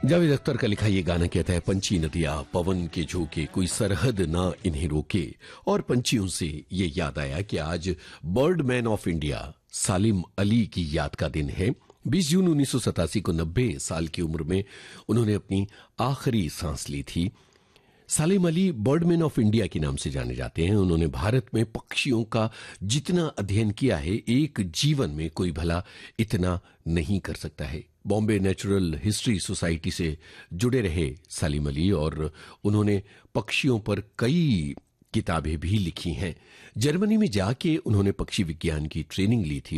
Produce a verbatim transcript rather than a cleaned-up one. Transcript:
जावेद अख्तर का लिखा ये गाना कहता है, पंछी नदियां पवन के झोंके, कोई सरहद ना इन्हें रोके। और पंछियों से ये याद आया कि आज बर्डमैन ऑफ इंडिया सालिम अली की याद का दिन है। बीस जून उन्नीस सौ सतासी को नब्बे साल की उम्र में उन्होंने अपनी आखिरी सांस ली थी। सालिम अली बर्डमैन ऑफ इंडिया के नाम से जाने जाते हैं। उन्होंने भारत में पक्षियों का जितना अध्ययन किया है, एक जीवन में कोई भला इतना नहीं कर सकता है। बॉम्बे नेचुरल हिस्ट्री सोसाइटी से जुड़े रहे सालिम अली और उन्होंने पक्षियों पर कई किताबें भी लिखी हैं। जर्मनी में जाके उन्होंने पक्षी विज्ञान की ट्रेनिंग ली थी।